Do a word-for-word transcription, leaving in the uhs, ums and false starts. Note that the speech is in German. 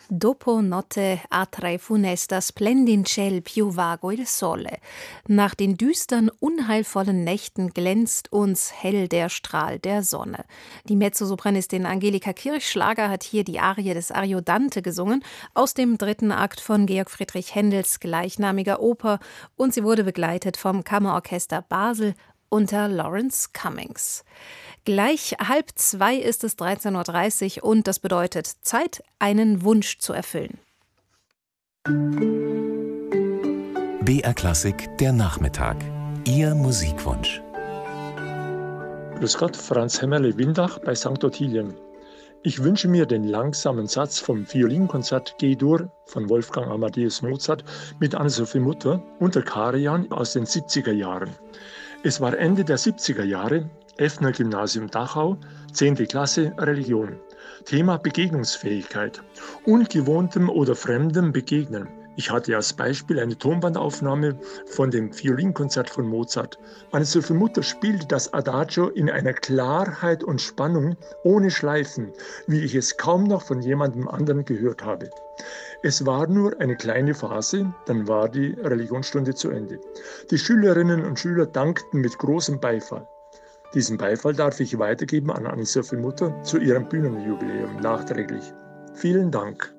Dopo notte a tre funesta splendin ciel più vago il sole. Nach den düstern, unheilvollen Nächten glänzt uns hell der Strahl der Sonne. Die Mezzosopranistin Angelika Kirchschlager hat hier die Arie des Ariodante gesungen, aus dem dritten Akt von Georg Friedrich Händels gleichnamiger Oper, und sie wurde begleitet vom Kammerorchester Basel unter Lawrence Cummings. Gleich halb zwei ist es dreizehn Uhr dreißig und das bedeutet Zeit, einen Wunsch zu erfüllen. B R Klassik, der Nachmittag. Ihr Musikwunsch. Grüß Gott, Franz Hämmerle-Windach bei Sankt Ottilien. Ich wünsche mir den langsamen Satz vom Violinkonzert G-Dur von Wolfgang Amadeus Mozart mit Anne-Sophie Mutter unter Karajan aus den siebziger Jahren. Es war Ende der siebziger Jahre, Effner Gymnasium Dachau, zehnte Klasse, Religion. Thema Begegnungsfähigkeit. Ungewohntem oder fremdem begegnen. Ich hatte als Beispiel eine Tonbandaufnahme von dem Violinkonzert von Mozart. Anne-Sophie Mutter spielte das Adagio in einer Klarheit und Spannung, ohne Schleifen, wie ich es kaum noch von jemandem anderen gehört habe. Es war nur eine kleine Phase, dann war die Religionsstunde zu Ende. Die Schülerinnen und Schüler dankten mit großem Beifall. Diesen Beifall darf ich weitergeben an Anne-Sophie Mutter zu ihrem Bühnenjubiläum nachträglich. Vielen Dank.